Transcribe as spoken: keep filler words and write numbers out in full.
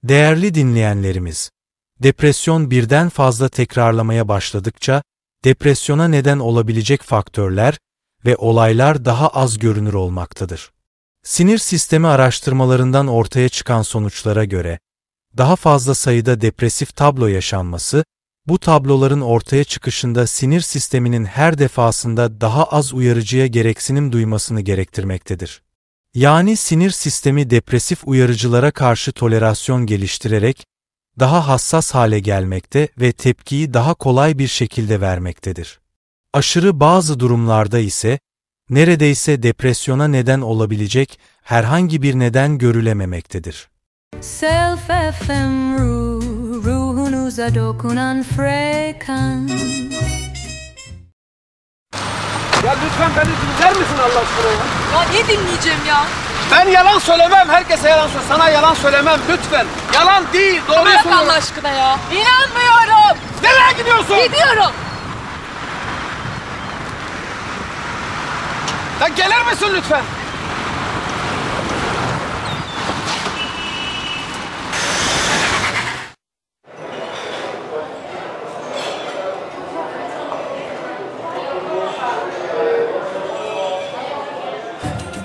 Değerli dinleyenlerimiz, depresyon birden fazla tekrarlamaya başladıkça, depresyona neden olabilecek faktörler ve olaylar daha az görünür olmaktadır. Sinir sistemi araştırmalarından ortaya çıkan sonuçlara göre, daha fazla sayıda depresif tablo yaşanması, bu tabloların ortaya çıkışında sinir sisteminin her defasında daha az uyarıcıya gereksinim duymasını gerektirmektedir. Yani sinir sistemi depresif uyarıcılara karşı tolerasyon geliştirerek, daha hassas hale gelmekte ve tepkiyi daha kolay bir şekilde vermektedir. Aşırı bazı durumlarda ise, neredeyse depresyona neden olabilecek herhangi bir neden görülememektedir. Self F M ru ruhunuza dokunan frekans. Ya lütfen beni dinler misin Allah aşkına ya? Ya niye dinleyeceğim ya? Ben yalan söylemem, herkese yalan söylemem. Sana yalan söylemem lütfen. Yalan değil, doğruyu Bırak söylüyorum. Allah aşkına ya. İnanmıyorum. Nereye gidiyorsun? Gidiyorum. Ya gelir misin lütfen?